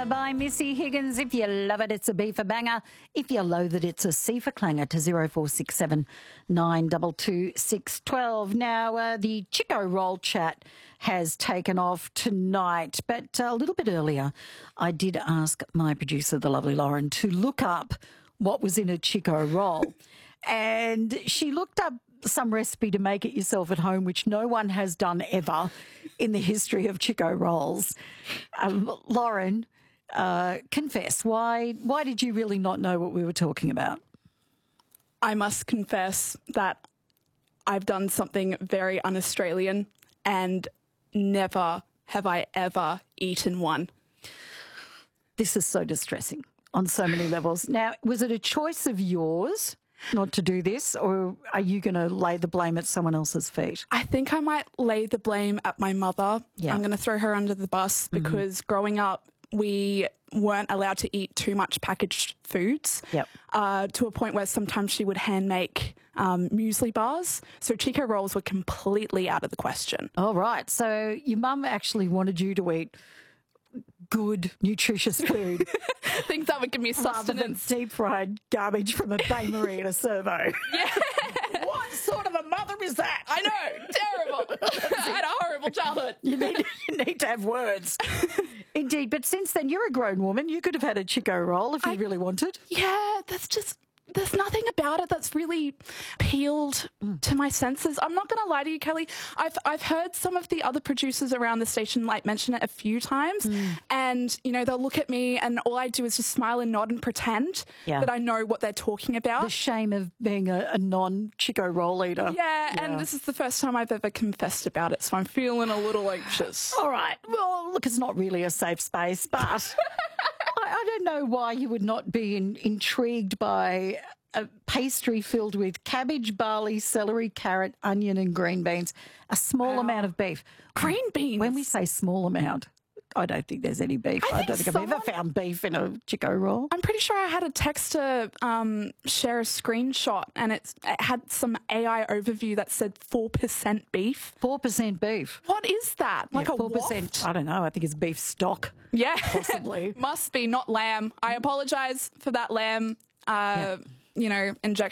Banger by Missy Higgins. If you love it, it's a B for banger. If you loathe it, it's a C for clanger to 0467 922 612. Now, the Chico Roll chat has taken off tonight, but a little bit earlier, I did ask my producer, the lovely Lauren, to look up what was in a Chico Roll. And she looked up some recipe to make it yourself at home, which no one has done ever in the history of Chico Rolls. Lauren, confess, why did you really not know what we were talking about? I must confess that I've done something very un-Australian and never have I ever eaten one. This is so distressing on so many levels. Now, was it a choice of yours not to do this, or are you going to lay the blame at someone else's feet? I think I might lay the blame at my mother. Yeah. I'm going to throw her under the bus because growing up, we weren't allowed to eat too much packaged foods. Yep. To a point where sometimes she would hand make muesli bars. So Chico Rolls were completely out of the question. All right. So your mum actually wanted you to eat good, nutritious food Things that would give me rather than sustenance. deep-fried garbage from a Bay Marie at a servo. Yeah. What sort of a mother is that? I know, terrible. I had a horrible childhood. You need to have words. Indeed. But since then, you're a grown woman. You could have had a Chico Roll if you really wanted. Yeah, there's nothing about it that's really appealed to my senses. I'm not going to lie to you, Kelly. I've heard some of the other producers around the station mention it a few times, and they'll look at me, and all I do is just smile and nod and pretend that I know what they're talking about. The shame of being a non-Chico Roll eater. Yeah, and this is the first time I've ever confessed about it, so I'm feeling a little anxious. All right. Well, look, it's not really a safe space, but I don't know why you would not be intrigued by a pastry filled with cabbage, barley, celery, carrot, onion and green beans, a small amount of beef. Green beans? When we say small amount, I don't think there's any beef. I don't think I've ever found beef in a Chico Roll. I'm pretty sure I had a texter share a screenshot, and it had some AI overview that said 4% beef. 4% beef. What is that? Like a 4%. waft? I don't know. I think it's beef stock. Yeah. Possibly. Must be, not lamb. I apologise for that lamb, injection